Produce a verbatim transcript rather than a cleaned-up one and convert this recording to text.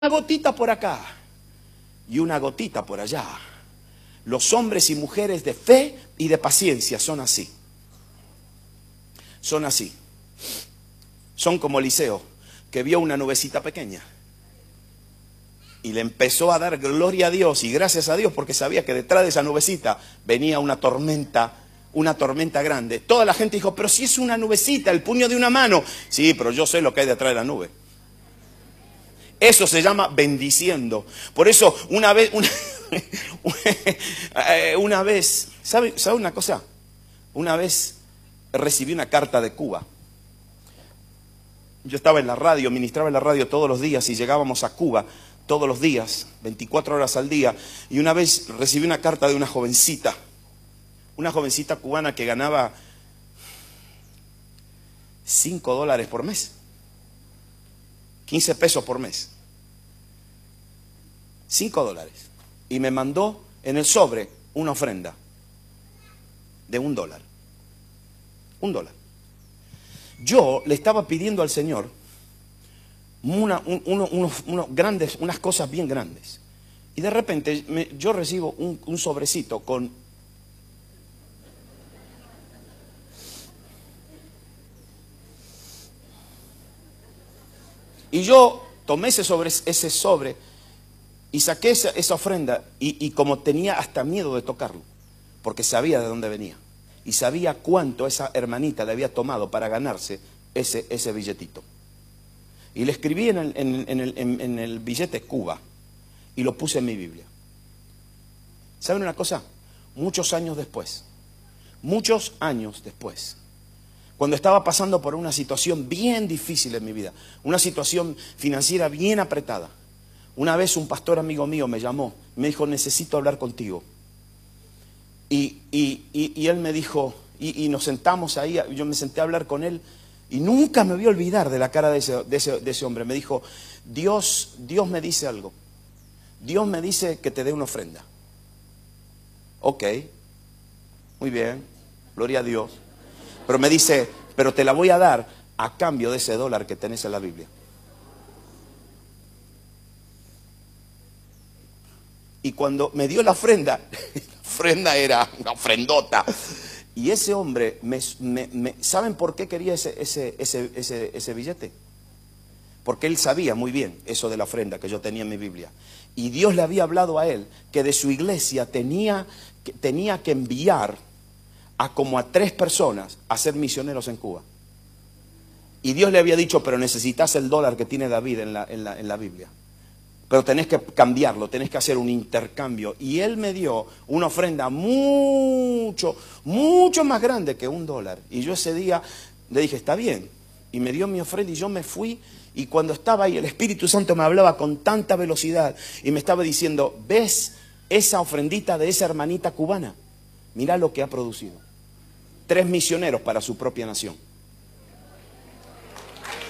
gotita por acá y una gotita por allá. Los hombres y mujeres de fe y de paciencia son así. Son así. Son como Eliseo, que vio una nubecita pequeña y le empezó a dar gloria a Dios y gracias a Dios, porque sabía que detrás de esa nubecita venía una tormenta, una tormenta grande. Toda la gente dijo, pero si es una nubecita, el puño de una mano. Sí, pero yo sé lo que hay detrás de la nube. Eso se llama bendiciendo. Por eso, una vez, una, una vez, ¿sabe, ¿sabe una cosa? Una vez recibí una carta de Cuba. Yo estaba en la radio, ministraba en la radio todos los días y llegábamos a Cuba todos los días, veinticuatro horas al día. Y una vez recibí una carta de una jovencita, una jovencita cubana que ganaba cinco dólares por mes. quince pesos por mes. cinco dólares. Y me mandó en el sobre una ofrenda de un dólar. Un dólar. Yo le estaba pidiendo al Señor una, un, uno, unos, unos grandes, unas cosas bien grandes. Y de repente me, yo recibo un, un sobrecito con... Y yo tomé ese sobre, ese sobre y saqué esa, esa ofrenda y, y como tenía hasta miedo de tocarlo, porque sabía de dónde venía y sabía cuánto esa hermanita le había tomado para ganarse ese, ese billetito. Y le escribí en el, en, en, el, en, en el billete Cuba y lo puse en mi Biblia. ¿Saben una cosa? Muchos años después, muchos años después, cuando estaba pasando por una situación bien difícil en mi vida, una situación financiera bien apretada, una vez un pastor amigo mío me llamó, me dijo, necesito hablar contigo. Y, y, y, y él me dijo, y, y nos sentamos ahí, yo me senté a hablar con él, y nunca me voy a olvidar de la cara de ese, de ese, de ese hombre. Me dijo, Dios, Dios me dice algo. Dios me dice que te dé una ofrenda. Ok, muy bien, gloria a Dios. Pero me dice, pero te la voy a dar a cambio de ese dólar que tenés en la Biblia. Y cuando me dio la ofrenda, la ofrenda era una ofrendota. Y ese hombre, me, me, me, ¿saben por qué quería ese, ese, ese, ese, ese billete? Porque él sabía muy bien eso de la ofrenda que yo tenía en mi Biblia. Y Dios le había hablado a él que de su iglesia tenía, que, tenía que enviar a como a tres personas a ser misioneros en Cuba. Y Dios le había dicho, pero necesitas el dólar que tiene David en la, en la, en la Biblia. Pero tenés que cambiarlo, tenés que hacer un intercambio. Y él me dio una ofrenda mucho, mucho más grande que un dólar. Y yo ese día le dije, está bien. Y me dio mi ofrenda y yo me fui. Y cuando estaba ahí, el Espíritu Santo me hablaba con tanta velocidad. Y me estaba diciendo, ¿ves esa ofrendita de esa hermanita cubana? Mirá lo que ha producido. Tres misioneros para su propia nación.